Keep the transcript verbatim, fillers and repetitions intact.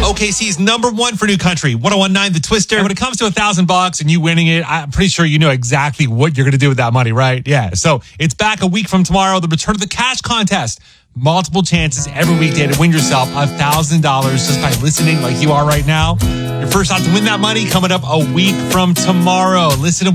O K C's number one for new country, one oh one point nine The Twister. And when it comes to a thousand bucks and you winning it, I'm pretty sure you know exactly what you're going to do with that money, right? Yeah. So it's back a week from tomorrow, the return of the cash contest. Multiple chances every weekday to win yourself a thousand dollars just by listening like you are right now. Your first shot to win that money coming up a week from tomorrow. Listen to